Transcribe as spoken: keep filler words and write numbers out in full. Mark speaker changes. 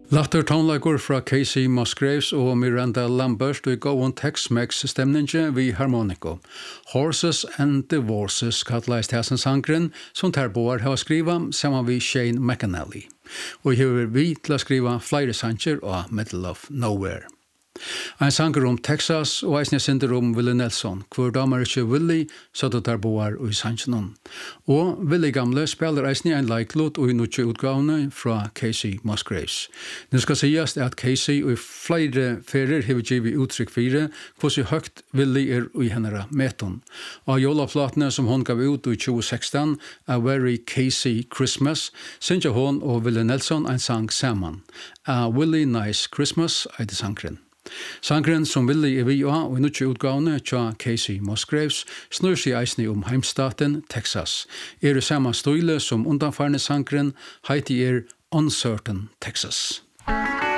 Speaker 1: Latter tonlagur fra Casey Musgraves og Miranda Lambert og gå on Tex-Mex stemninge vi harmoniko. Horses and Divorces kallast hæsen sangren som terboar hava skriva saman vi Shane McAnally. Og hever vi til å skriva flere sanger og Middle of Nowhere. Ein sanger om Texas og eisne synder om Willie Nelson, hvor damer ikke Willie satt og terboar og i sangenon. Og Willie gamle spiller eisne en leiklåt og i nutje utgavene fra Casey Musgraves. Det skal sies at Casey og i flere ferier hever givet uttrykk fire hvordan høgt Willie er i hennara meton. Og jolaplatene som hon gav ut i tjue seksten, A Very Casey Christmas, synger hon og Willie Nelson en sang saman. A Willie Nice Christmas er det sangren. Sangren som Willie er vi og i nutje utgavene tja Casey Musgraves snur seg eisne om heimstaten Texas. Er det samme støyle som undanfarne sangren heiti er Uncertain Texas.